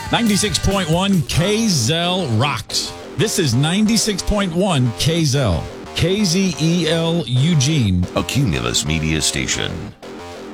96.1 KZEL rocks. This is 96.1 KZEL. KZEL Eugene. A Cumulus Media Station.